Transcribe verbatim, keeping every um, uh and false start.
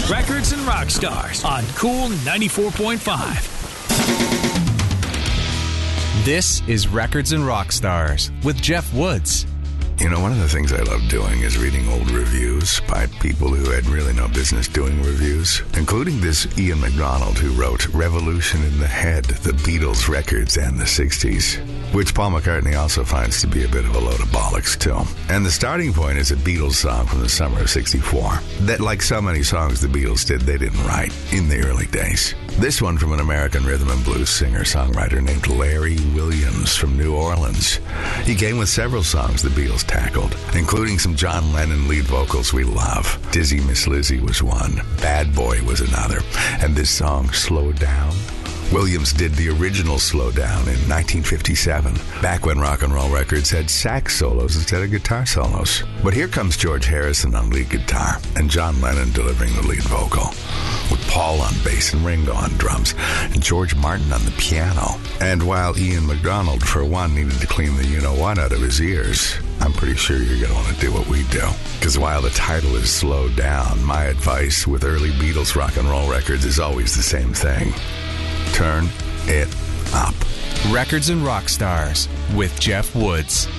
Records and Rock Stars on Cool ninety-four point five. This is Records and Rock Stars with Jeff Woods. You know, one of the things I love doing is reading old reviews by people who had really no business doing reviews, including this Ian MacDonald, who wrote Revolution in the Head, the Beatles records and the sixties, which Paul McCartney also finds to be a bit of a load of bollocks, too. And the starting point is a Beatles song from the summer of sixty-four that, like so many songs the Beatles did, they didn't write in the early days. This one from an American rhythm and blues singer-songwriter named Larry Williams from New Orleans. He came with several songs the Beatles tackled, including some John Lennon lead vocals we love. Dizzy Miss Lizzy was one, Bad Boy was another, and this song, Slow Down. Williams did the original Slow Down in nineteen fifty-seven, back when rock and roll records had sax solos instead of guitar solos. But here comes George Harrison on lead guitar and John Lennon delivering the lead vocal, with Paul on bass and Ringo on drums and George Martin on the piano. And while Ian MacDonald, for one, needed to clean the you-know-what out of his ears, I'm pretty sure you're going to want to do what we do. Because while the title is Slow Down, my advice with early Beatles rock and roll records is always the same thing. Turn it up. Records and Rock Stars with Jeff Woods.